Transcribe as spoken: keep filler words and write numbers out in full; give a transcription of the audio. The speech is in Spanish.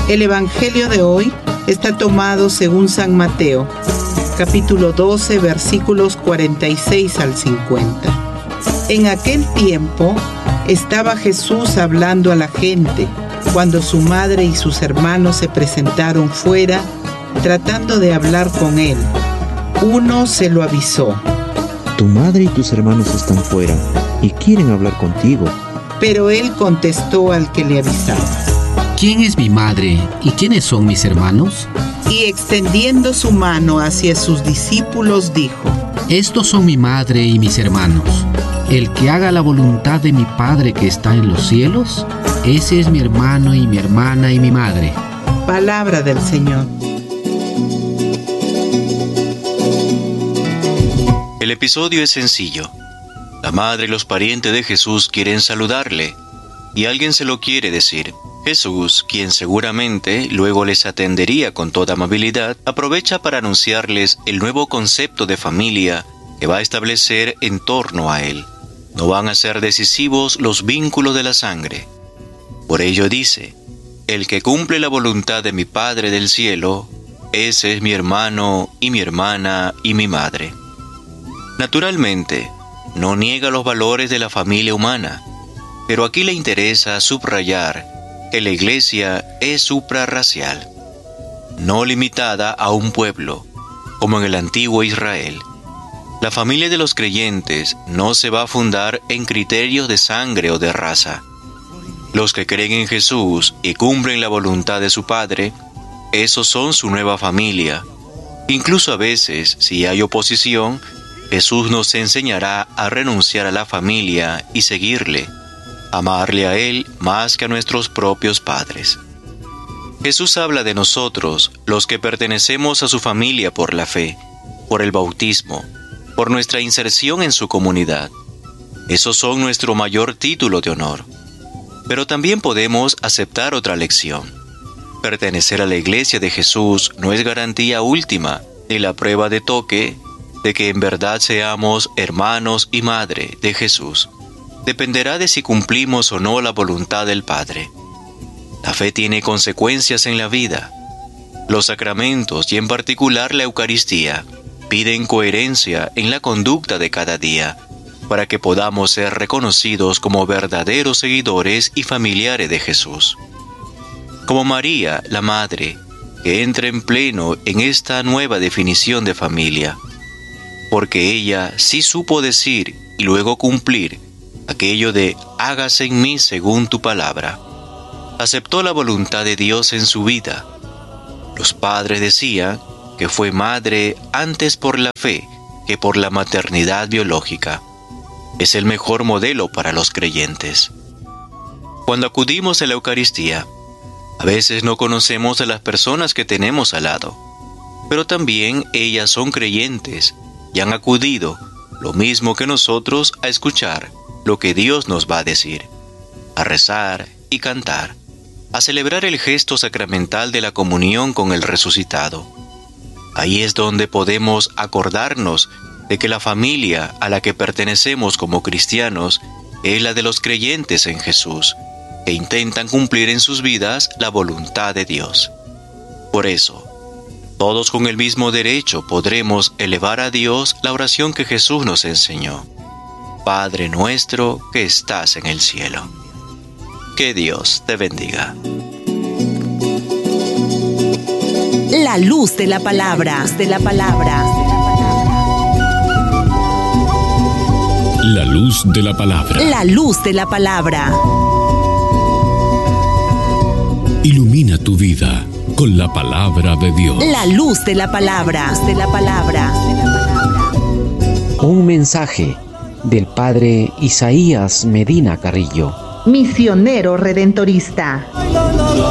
El Evangelio de hoy está tomado según San Mateo, capítulo doce, versículos cuarenta y seis al cincuenta. En aquel tiempo estaba Jesús hablando a la gente, cuando su madre y sus hermanos se presentaron fuera, tratando de hablar con él. Uno se lo avisó. Tu madre y tus hermanos están fuera y quieren hablar contigo. Pero él contestó al que le avisaba: ¿Quién es mi madre y quiénes son mis hermanos? Y extendiendo su mano hacia sus discípulos dijo: Estos son mi madre y mis hermanos. El que haga la voluntad de mi Padre que está en los cielos, ese es mi hermano y mi hermana y mi madre. Palabra del Señor. El episodio es sencillo. La madre y los parientes de Jesús quieren saludarle, y alguien se lo quiere decir. Jesús, quien seguramente luego les atendería con toda amabilidad, aprovecha para anunciarles el nuevo concepto de familia que va a establecer en torno a él. No van a ser decisivos los vínculos de la sangre. Por ello dice: el que cumple la voluntad de mi Padre del cielo, ese es mi hermano y mi hermana y mi madre. Naturalmente, no niega los valores de la familia humana, pero aquí le interesa subrayar que la Iglesia es suprarracial, no limitada a un pueblo, como en el antiguo Israel. La familia de los creyentes no se va a fundar en criterios de sangre o de raza. Los que creen en Jesús y cumplen la voluntad de su Padre, esos son su nueva familia. Incluso a veces, si hay oposición, Jesús nos enseñará a renunciar a la familia y seguirle, amarle a Él más que a nuestros propios padres. Jesús habla de nosotros, los que pertenecemos a su familia por la fe, por el bautismo, por nuestra inserción en su comunidad. Esos son nuestro mayor título de honor. Pero también podemos aceptar otra lección. Pertenecer a la Iglesia de Jesús no es garantía última, ni la prueba de toque de que en verdad seamos hermanos y madre de Jesús. Dependerá de si cumplimos o no la voluntad del Padre. La fe tiene consecuencias en la vida. Los sacramentos, y en particular la Eucaristía, piden coherencia en la conducta de cada día, para que podamos ser reconocidos como verdaderos seguidores y familiares de Jesús. Como María, la Madre, que entra en pleno en esta nueva definición de familia, porque ella sí supo decir y luego cumplir aquello de hágase en mí según tu palabra. Aceptó la voluntad de Dios en su vida. Los padres decían que fue madre antes por la fe que por la maternidad biológica. Es el mejor modelo para los creyentes. Cuando acudimos a la Eucaristía, a veces no conocemos a las personas que tenemos al lado, pero también ellas son creyentes y han acudido, lo mismo que nosotros, a escuchar lo que Dios nos va a decir, a rezar y cantar, a celebrar el gesto sacramental de la comunión con el resucitado. Ahí es donde podemos acordarnos de que la familia a la que pertenecemos como cristianos es la de los creyentes en Jesús, que intentan cumplir en sus vidas la voluntad de Dios. Por eso, todos con el mismo derecho podremos elevar a Dios la oración que Jesús nos enseñó: Padre nuestro que estás en el cielo. Que Dios te bendiga. La luz de la palabra, de la palabra. La luz de la palabra. La luz de la palabra. Ilumina tu vida con la palabra de Dios. La luz de la palabra, de la palabra. Un mensaje del Padre Isaías Medina Carrillo, misionero redentorista.